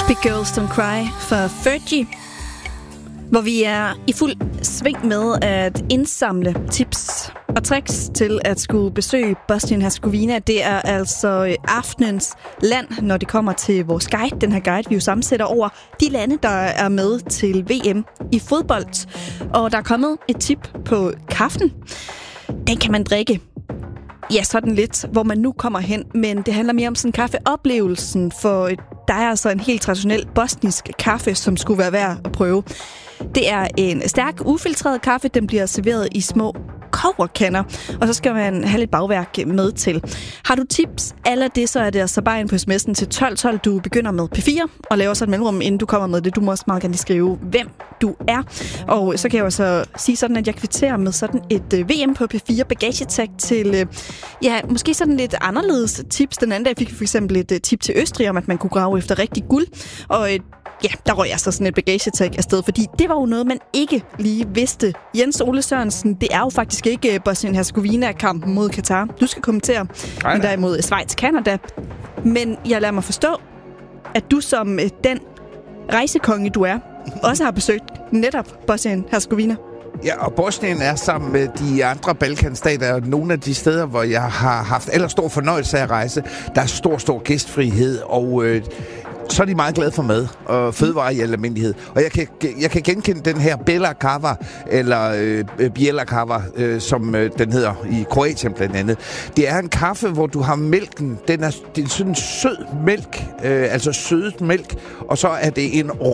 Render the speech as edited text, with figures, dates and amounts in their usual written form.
Big Girls Don't Cry for Fergie, hvor vi er i fuld sving med at indsamle tips og tricks til at skulle besøge Bosnien-Hercegovina. Det er altså aftenens land, når det kommer til vores guide. Den her guide, vi jo sammensætter over de lande, der er med til VM i fodbold. Og der er kommet et tip på kaffen. Den kan man drikke. Ja, sådan lidt, hvor man nu kommer hen, men det handler mere om sådan kaffeoplevelsen, for der er altså en helt traditionel bosnisk kaffe, som skulle være værd at prøve. Det er en stærk, ufiltreret kaffe, den bliver serveret i små kobberkander, og så skal man have lidt bagværk med til. Har du tips eller det, så er det altså bare ind på sms'en til 1212. Du begynder med P4 og laver så et mellemrum, inden du kommer med det. Du må også meget gerne skrive, hvem du er. Og så kan jeg jo så sige sådan, at jeg kvitterer med sådan et VM på P4 bagagetag til, måske sådan lidt anderledes tips. Den anden dag fik vi for eksempel et tip til Østrig om, at man kunne grave efter rigtig guld. Og der røg jeg så sådan et bagagetag afsted, fordi det var jo noget, man ikke lige vidste. Jens Ole Sørensen, det er jo faktisk ikke Bosnien-Hercegovina-kampen mod Katar. Du skal kommentere, men derimod Schweiz-Canada. Men jeg lader mig forstå, at du som den rejsekonge, du er, også har besøgt netop Bosnien-Hercegovina. Ja, og Bosnien er sammen med de andre Balkanstater nogle af de steder, hvor jeg har haft allerstor fornøjelse af at rejse. Der er stor gæstfrihed, og så er de meget glade for mad og fødevarer i almindelighed. Og jeg kan genkende den her Bela Kava, eller Bijela Kava, som den hedder i Kroatien blandt andet. Det er en kaffe, hvor du har mælken. Det er sådan en sød mælk, altså sødet mælk, og så er det en